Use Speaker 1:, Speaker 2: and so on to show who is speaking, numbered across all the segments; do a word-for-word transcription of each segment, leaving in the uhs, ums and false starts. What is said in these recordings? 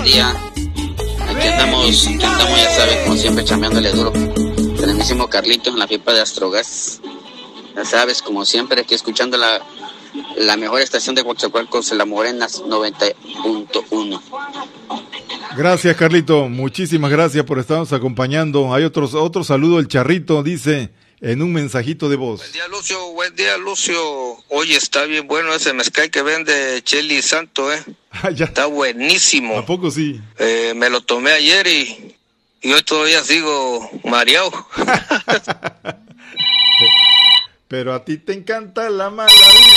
Speaker 1: día. Aquí andamos, aquí andamos, ya saben, como siempre, chambeándole duro. Grandísimo Carlitos en la pipa de Astrogas. Ya sabes, como siempre, aquí escuchando la, la mejor estación de Coatzacoalcos, La Morena noventa punto uno.
Speaker 2: Gracias, Carlito. Muchísimas gracias por estarnos acompañando. Hay otros, otro saludo, el Charrito dice en un mensajito de voz.
Speaker 3: Buen día, Lucio. Buen día, Lucio. Oye, está bien bueno ese mezcal que vende Cheli Santo, ¿eh?
Speaker 2: Ah, ya.
Speaker 3: Está buenísimo.
Speaker 2: ¿A poco sí?
Speaker 3: Eh, me lo tomé ayer y, y hoy todavía sigo mareado.
Speaker 2: Pero a ti te encanta la mala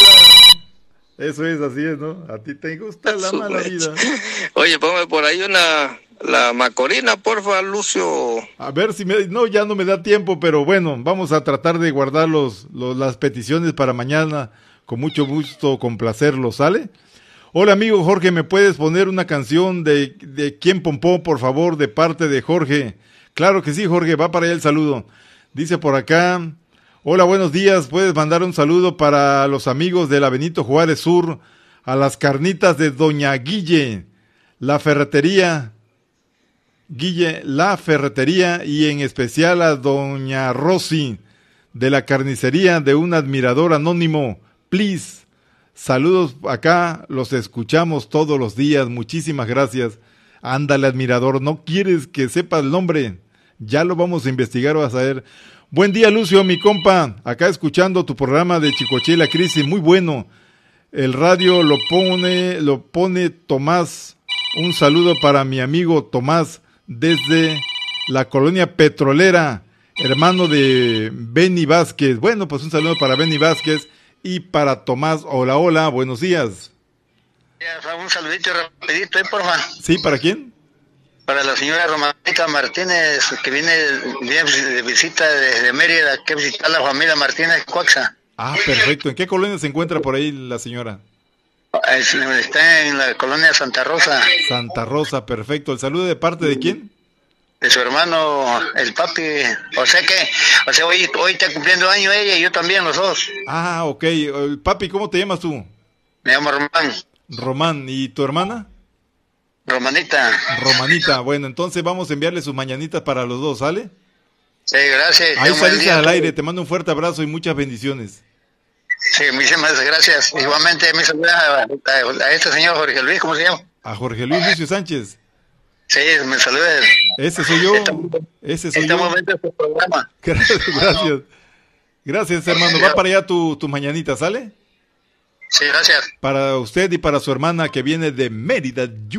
Speaker 2: vida. Eso es, así es, ¿no? A ti te gusta la mala vida.
Speaker 3: Oye, ponme por ahí una... La Macorina, porfa, Lucio.
Speaker 2: A ver si me... No, ya no me da tiempo, pero bueno, vamos a tratar de guardar los, los, las peticiones para mañana. Con mucho gusto, complacerlos, ¿sale? Hola, amigo Jorge, ¿me puedes poner una canción de, de Quién Pompó, por favor, de parte de Jorge? Claro que sí, Jorge, va para allá el saludo. Dice por acá... Hola, buenos días, puedes mandar un saludo para los amigos de la Benito Juárez Sur, a las carnitas de Doña Guille, la ferretería... Guille, la ferretería y en especial a Doña Rosy de la carnicería de un admirador anónimo. Please, saludos acá, los escuchamos todos los días, muchísimas gracias. Ándale, admirador, ¿no quieres que sepa el nombre? Ya lo vamos a investigar, vas a ver. Buen día, Lucio, mi compa, acá escuchando tu programa de Chicoche y la Crisis, muy bueno. El radio lo pone, lo pone Tomás. Un saludo para mi amigo Tomás desde la colonia petrolera, hermano de Benny Vázquez. Bueno, pues un saludo para Benny Vázquez y para Tomás. Hola, hola, buenos días.
Speaker 4: Un saludito rapidito, ¿eh, porfa?
Speaker 2: ¿Sí, para quién?
Speaker 4: Para la señora Románica Martínez, que viene, viene de visita desde Mérida, que visita a la familia Martínez Coaxa.
Speaker 2: Ah, perfecto. ¿En qué colonia se encuentra por ahí la señora?
Speaker 4: Está en la colonia Santa Rosa.
Speaker 2: Santa Rosa, perfecto. ¿El saludo de parte de quién?
Speaker 4: De su hermano, el papi. O sea que, o sea, hoy, hoy está cumpliendo año ella y yo también, los dos.
Speaker 2: Ah, ok. El papi, ¿cómo te llamas tú?
Speaker 4: Me llamo Román.
Speaker 2: Román. ¿Y tu hermana?
Speaker 4: Romanita.
Speaker 2: Romanita. Bueno, entonces vamos a enviarle sus mañanitas para los dos, ¿sale?
Speaker 4: Sí, gracias.
Speaker 2: Ahí saliste al aire. Te mando un fuerte abrazo y muchas bendiciones.
Speaker 4: Sí, muchísimas gracias. Igualmente me saluda a, a, a este señor Jorge Luis, ¿cómo se llama?
Speaker 2: A Jorge Luis Lucio Sánchez.
Speaker 4: Sí, me saluda.
Speaker 2: Ese soy yo. Ese soy yo.
Speaker 4: Estamos viendo este programa.
Speaker 2: Gracias, gracias. Gracias, hermano. Va para allá tu, tu mañanita, ¿sale?
Speaker 4: Sí, gracias.
Speaker 2: Para usted y para su hermana que viene de Mérida, Yucatán.